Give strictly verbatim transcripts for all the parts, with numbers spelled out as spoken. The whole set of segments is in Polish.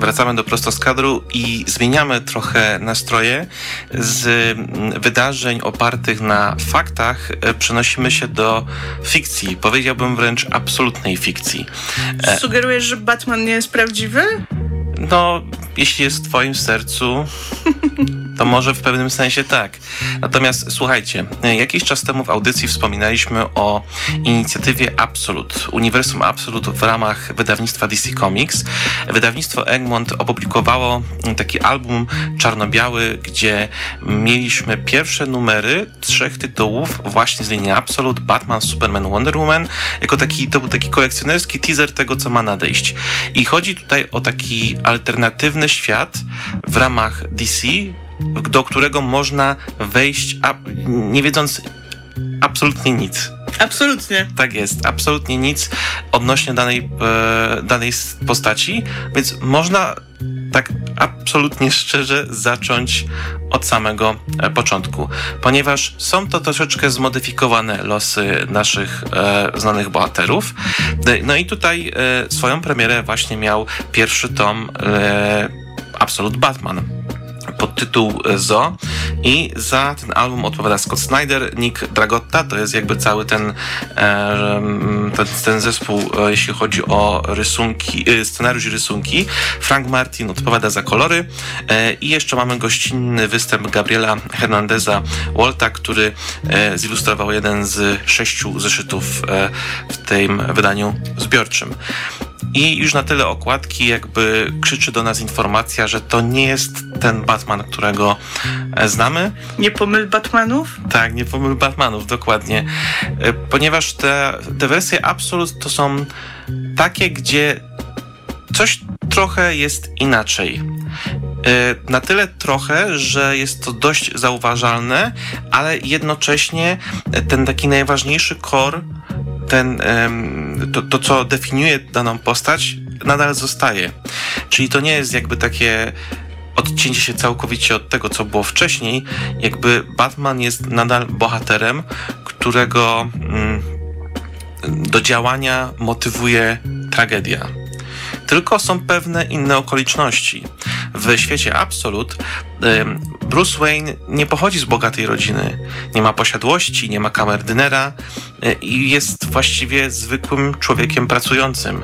wracamy do Prosto z kadru i zmieniamy trochę nastroje. Z wydarzeń opartych na faktach przenosimy się do fikcji. Powiedziałbym wręcz absolutnej fikcji. Sugerujesz, że Batman nie jest prawdziwy? No, jeśli jest w twoim sercu, to może w pewnym sensie tak. Natomiast słuchajcie, jakiś czas temu w audycji wspominaliśmy o inicjatywie Absolute, Uniwersum Absolute w ramach wydawnictwa D C Comics. Wydawnictwo Egmont opublikowało taki album czarno-biały, gdzie mieliśmy pierwsze numery trzech tytułów właśnie z linii Absolute, Batman, Superman, Wonder Woman, jako taki, to był taki kolekcjonerski teaser tego, co ma nadejść. I chodzi tutaj o taki alternatywny świat w ramach D C, do którego można wejść, a, nie wiedząc absolutnie nic. Absolutnie. Tak jest, absolutnie nic odnośnie danej, e, danej postaci, więc można tak absolutnie szczerze zacząć od samego e, początku, ponieważ są to troszeczkę zmodyfikowane losy naszych e, znanych bohaterów. No i tutaj e, swoją premierę właśnie miał pierwszy tom e, Absolute Batman pod tytuł Zo i za ten album odpowiada Scott Snyder, Nick Dragotta, to jest jakby cały ten, e, ten, ten zespół, e, jeśli chodzi o rysunki, e, scenariusz i rysunki. Frank Martin odpowiada za kolory e, i jeszcze mamy gościnny występ Gabriela Hernandeza Walta, który e, zilustrował jeden z sześciu zeszytów e, w tym wydaniu zbiorczym. I już na tyle okładki jakby krzyczy do nas informacja, że to nie jest ten Batman, którego znamy. Nie pomyl Batmanów? Tak, nie pomyl Batmanów, dokładnie. Ponieważ te, te wersje Absolute to są takie, gdzie coś trochę jest inaczej. Na tyle trochę, że jest to dość zauważalne, ale jednocześnie ten taki najważniejszy core, ten, to, to, co definiuje daną postać, nadal zostaje. Czyli to nie jest jakby takie odcięcie się całkowicie od tego, co było wcześniej. Jakby Batman jest nadal bohaterem, którego do działania motywuje tragedia. Tylko są pewne inne okoliczności. W świecie Absolute Bruce Wayne nie pochodzi z bogatej rodziny, nie ma posiadłości, nie ma kamerdynera i jest właściwie zwykłym człowiekiem pracującym,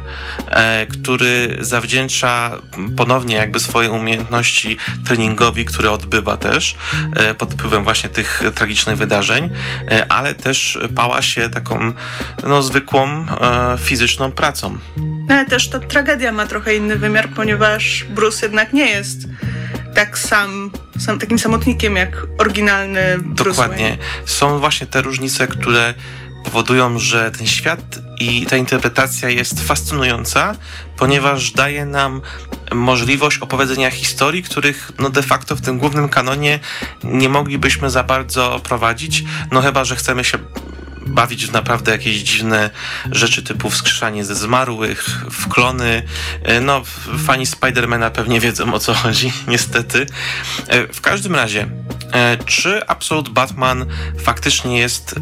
który zawdzięcza ponownie jakby swoje umiejętności treningowi, który odbywa też pod wpływem właśnie tych tragicznych wydarzeń, ale też pała się taką no, zwykłą fizyczną pracą. No, ale też ta tragedia ma trochę inny wymiar, ponieważ Bruce jednak nie jest tak sam, sam takim samotnikiem jak oryginalny Bruce Dokładnie. Wayne. Są właśnie te różnice, które powodują, że ten świat i ta interpretacja jest fascynująca, ponieważ daje nam możliwość opowiedzenia historii, których no de facto w tym głównym kanonie nie moglibyśmy za bardzo prowadzić, no chyba że chcemy się bawić w naprawdę jakieś dziwne rzeczy typu wskrzeszanie ze zmarłych, w klony. No, fani Spidermana pewnie wiedzą, o co chodzi, niestety. W każdym razie, czy Absolute Batman faktycznie jest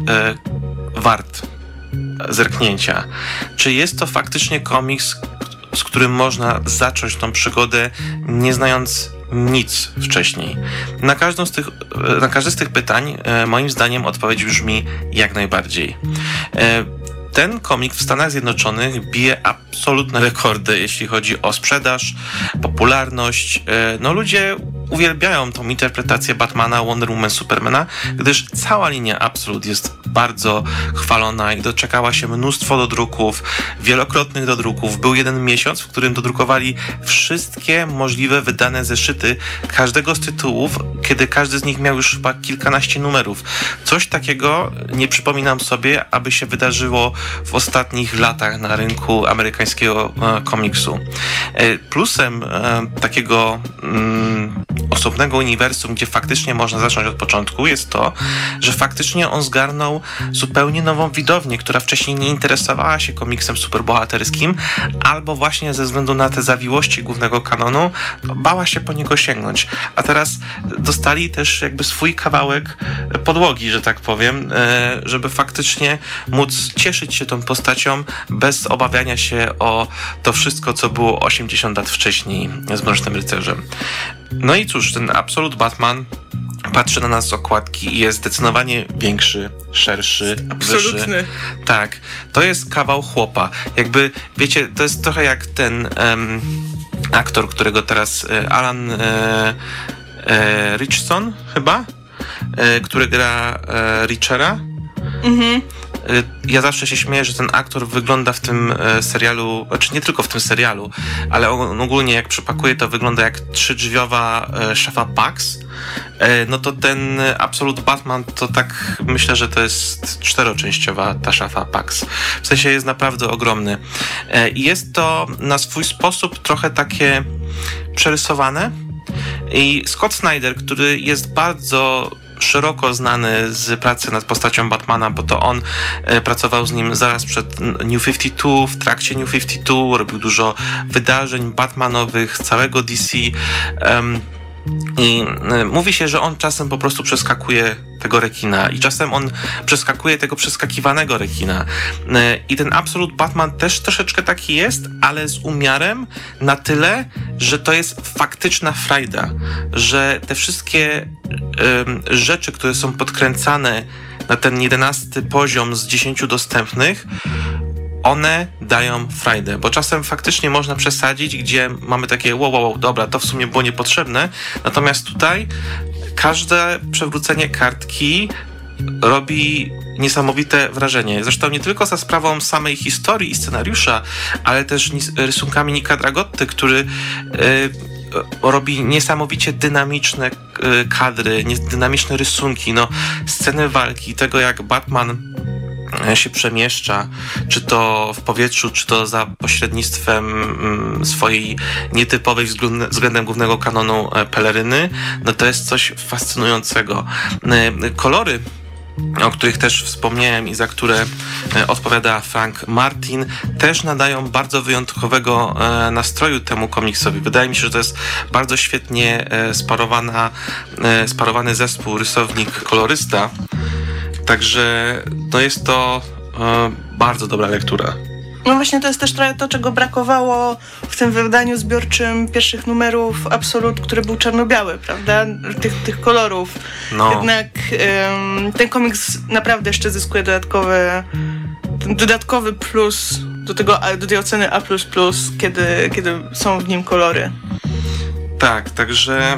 wart zerknięcia? Czy jest to faktycznie komiks, z którym można zacząć tą przygodę, nie znając nic wcześniej? Na, każdą z tych, na każde z tych pytań e, moim zdaniem odpowiedź brzmi jak najbardziej. E, ten komik w Stanach Zjednoczonych bije absolutne rekordy, jeśli chodzi o sprzedaż, popularność. E, no ludzie uwielbiają tą interpretację Batmana, Wonder Woman, Supermana, gdyż cała linia Absolute jest bardzo chwalona i doczekała się mnóstwo dodruków, wielokrotnych dodruków. Był jeden miesiąc, w którym dodrukowali wszystkie możliwe wydane zeszyty każdego z tytułów, kiedy każdy z nich miał już chyba kilkanaście numerów. Coś takiego nie przypominam sobie, aby się wydarzyło w ostatnich latach na rynku amerykańskiego e, komiksu. E, plusem e, takiego mm, osobnego uniwersum, gdzie faktycznie można zacząć od początku, jest to, że faktycznie on zgarnął zupełnie nową widownię, która wcześniej nie interesowała się komiksem superbohaterskim, albo właśnie ze względu na te zawiłości głównego kanonu bała się po niego sięgnąć. A teraz dostali też jakby swój kawałek podłogi, że tak powiem, żeby faktycznie móc cieszyć się tą postacią bez obawiania się o to wszystko, co było osiemdziesiąt lat wcześniej z Mrocznym Rycerzem. No i cóż, ten Absolute Batman patrzy na nas z okładki i jest zdecydowanie większy, szerszy, Absolutny. wyższy. Tak, to jest kawał chłopa. Jakby, wiecie, to jest trochę jak ten um, aktor, którego teraz e, Alan e, e, Richardson chyba, e, który gra e, Richera. Mhm. Ja zawsze się śmieję, że ten aktor wygląda w tym serialu, znaczy nie tylko w tym serialu, ale ogólnie jak przepakuje, to wygląda jak trzydrzwiowa szafa Pax. No to ten Absolute Batman to tak myślę, że to jest czteroczęściowa ta szafa Pax. W sensie jest naprawdę ogromny. I jest to na swój sposób trochę takie przerysowane. I Scott Snyder, który jest bardzo szeroko znany z pracy nad postacią Batmana, bo to on e, pracował z nim zaraz przed New pięćdziesiąt dwa, w trakcie New pięćdziesiąt dwa, robił dużo wydarzeń Batmanowych, całego D C. Um, I y, mówi się, że on czasem po prostu przeskakuje tego rekina i czasem on przeskakuje tego przeskakiwanego rekina. Y, I ten Absolute Batman też troszeczkę taki jest, ale z umiarem na tyle, że to jest faktyczna frajda, że te wszystkie y, rzeczy, które są podkręcane na ten jedenasty poziom z dziesięciu dostępnych, one dają frajdę, bo czasem faktycznie można przesadzić, gdzie mamy takie wow, wow, wow, dobra, to w sumie było niepotrzebne, natomiast tutaj każde przewrócenie kartki robi niesamowite wrażenie. Zresztą nie tylko za sprawą samej historii i scenariusza, ale też rysunkami Nika Dragotty, który yy, robi niesamowicie dynamiczne yy, kadry, dynamiczne rysunki, no, sceny walki, tego jak Batman się przemieszcza, czy to w powietrzu, czy to za pośrednictwem swojej nietypowej względem głównego kanonu peleryny, no to jest coś fascynującego. Kolory, o których też wspomniałem i za które odpowiada Frank Martin, też nadają bardzo wyjątkowego nastroju temu komiksowi. Wydaje mi się, że to jest bardzo świetnie sparowana, sparowany zespół rysownik-kolorysta. Także no jest to e, bardzo dobra lektura. No właśnie to jest też trochę to, czego brakowało w tym wydaniu zbiorczym pierwszych numerów Absolut, który był czarno-biały, prawda? Tych, tych kolorów. No. Jednak ym, ten komiks naprawdę jeszcze zyskuje dodatkowy, dodatkowy plus do, tego, do tej oceny A plus plus, kiedy, kiedy są w nim kolory. Tak, także